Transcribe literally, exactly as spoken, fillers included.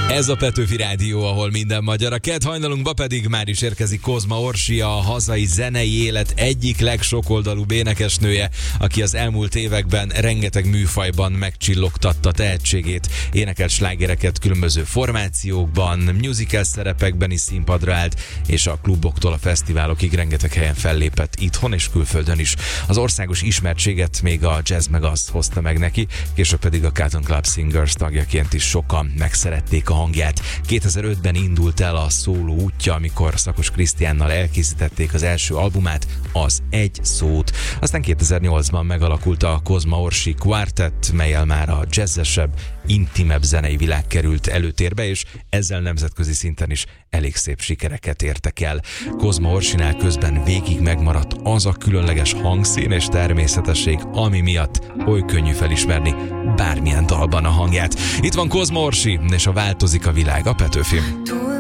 Ez a Petőfi Rádió, ahol minden magyar. A kedd hajnalunkba pedig már is érkezik Kozma Orsi, a hazai zenei élet egyik legsokoldalúbb énekesnője, aki az elmúlt években rengeteg műfajban megcsillogtatta tehetségét. Énekelt slágereket különböző formációkban, musical szerepekben is színpadra állt, és a kluboktól a fesztiválokig rengeteg helyen fellépett itthon és külföldön is. Az országos ismertséget még a Jazz Meg Az hozta meg neki, később pedig a Cotton Club Singers tagjaként is sokan megszerették a hangját. kétezer-ötben indult el a szóló útja, amikor Szakos Krisztiánnal elkészítették az első albumát, az Egy szót. Aztán kétezer-nyolcban megalakult a Kozma Orsi Quartet, melyel már a jazzesebb, intimebb zenei világ került előtérbe, és ezzel nemzetközi szinten is elég szép sikereket értek el. Kozma Orsinál közben végig megmaradt az a különleges hangszín és természetesség, ami miatt oly könnyű felismerni bármilyen dalban a hangját. Itt van Kozma Orsi, és a Változik a világ a Petőfin.